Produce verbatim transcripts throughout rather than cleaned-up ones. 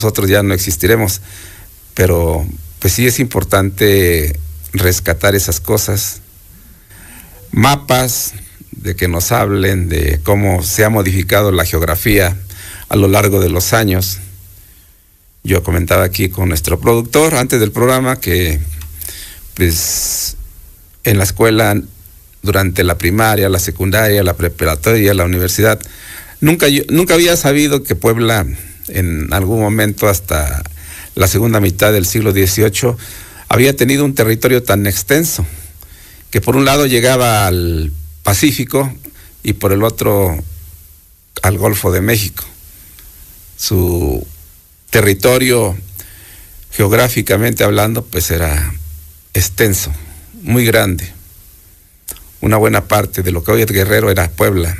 nosotros ya no existiremos, pero pues sí es importante rescatar esas cosas. Mapas de que nos hablen de cómo se ha modificado la geografía a lo largo de los años. Yo comentaba aquí con nuestro productor antes del programa que pues en la escuela, durante la primaria, la secundaria, la preparatoria, la universidad, nunca, yo, nunca había sabido que Puebla en algún momento hasta la segunda mitad del siglo dieciocho había tenido un territorio tan extenso que por un lado llegaba al Pacífico y por el otro al Golfo de México. Su territorio, geográficamente hablando, pues era extenso, muy grande. Una buena parte de lo que hoy es Guerrero era Puebla.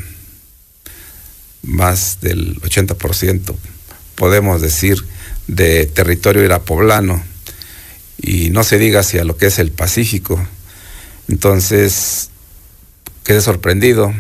Más del ochenta por ciento, podemos decir, de territorio era poblano. Y no se diga hacia lo que es el Pacífico. Entonces, quedé sorprendido,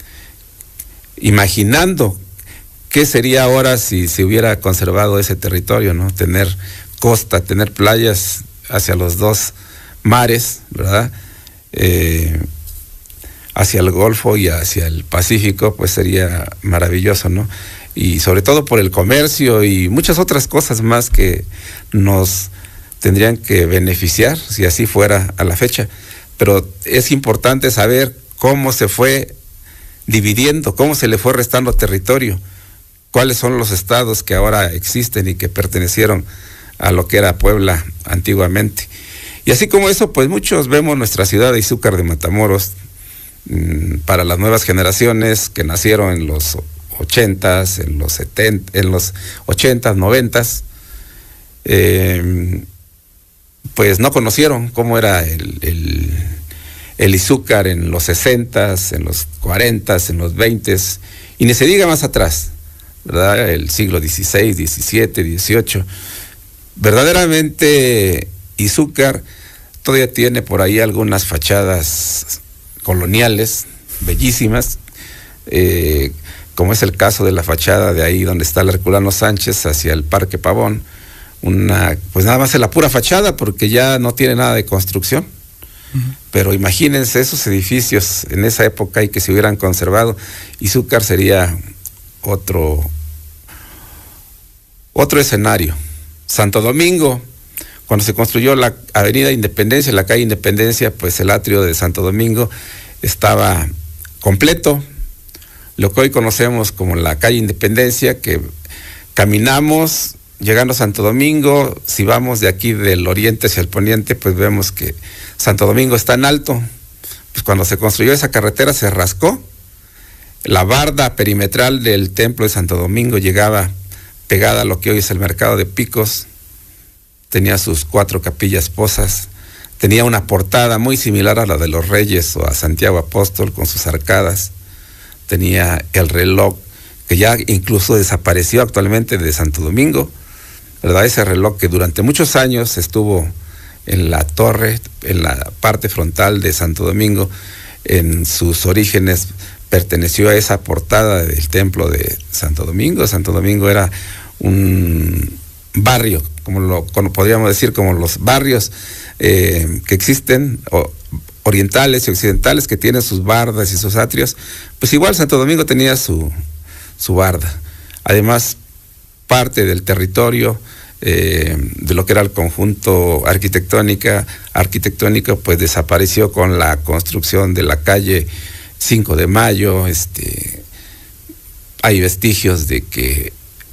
imaginando qué sería ahora si se hubiera conservado ese territorio, ¿no? Tener costa, tener playas hacia los dos mares, ¿verdad? Eh, hacia el Golfo y hacia el Pacífico, pues sería maravilloso, ¿no? Y sobre todo por el comercio y muchas otras cosas más que nos tendrían que beneficiar si así fuera a la fecha. Pero es importante saber cómo se fue dividiendo, cómo se le fue restando territorio, cuáles son los estados que ahora existen y que pertenecieron a lo que era Puebla antiguamente. Y así como eso, pues muchos vemos nuestra ciudad de Izúcar de Matamoros, mmm, para las nuevas generaciones que nacieron en los ochentas, en los setenta, en los ochentas, noventas, eh, pues no conocieron cómo era el, el, el Izúcar en los sesentas, en los cuarentas, en los veintes, y ni se diga más atrás, ¿verdad? El siglo dieciséis, diecisiete, dieciocho. Verdaderamente Izúcar todavía tiene por ahí algunas fachadas coloniales bellísimas, eh, como es el caso de la fachada de ahí donde está el Herculano Sánchez hacia el Parque Pavón. Una, pues nada más es la pura fachada porque ya no tiene nada de construcción. Uh-huh. Pero imagínense esos edificios en esa época y que se hubieran conservado. Izúcar sería otro, otro escenario. Santo Domingo, cuando se construyó la Avenida Independencia, la calle Independencia, pues el atrio de Santo Domingo estaba completo. Lo que hoy conocemos como la calle Independencia, que caminamos llegando a Santo Domingo, si vamos de aquí del oriente hacia el poniente, pues vemos que Santo Domingo está en alto. Pues cuando se construyó esa carretera se rascó. La barda perimetral del templo de Santo Domingo llegaba pegada a lo que hoy es el mercado de Picos. Tenía sus cuatro capillas posas. Tenía una portada muy similar a la de los Reyes o a Santiago Apóstol con sus arcadas. Tenía el reloj que ya incluso desapareció actualmente de Santo Domingo, ¿verdad? Ese reloj que durante muchos años estuvo en la torre, en la parte frontal de Santo Domingo, en sus orígenes perteneció a esa portada del templo de Santo Domingo. Santo Domingo era un barrio, como lo como podríamos decir, como los barrios eh, que existen, o, orientales y occidentales, que tienen sus bardas y sus atrios. Pues igual Santo Domingo tenía su, su barda. Además, parte del territorio eh, de lo que era el conjunto arquitectónica, arquitectónico, pues desapareció con la construcción de la calle cinco de mayo. Este, hay vestigios de que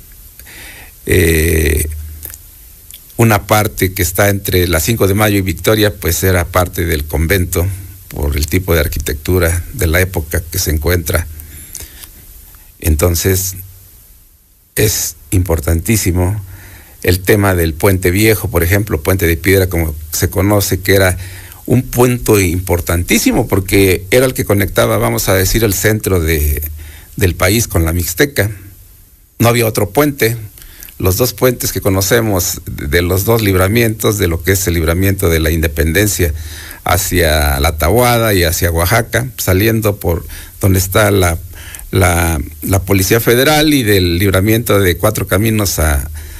eh, una parte que está entre la cinco de mayo y Victoria, pues era parte del convento por el tipo de arquitectura de la época que se encuentra. Entonces, es importantísimo el tema del Puente Viejo, por ejemplo, Puente de Piedra, como se conoce, que era un punto importantísimo porque era el que conectaba, vamos a decir, el centro de, del país con la Mixteca. No había otro puente. Los dos puentes que conocemos de los dos libramientos, de lo que es el libramiento de la Independencia hacia la Tahuada y hacia Oaxaca, saliendo por donde está la, la, la Policía Federal, y del libramiento de Cuatro Caminos a,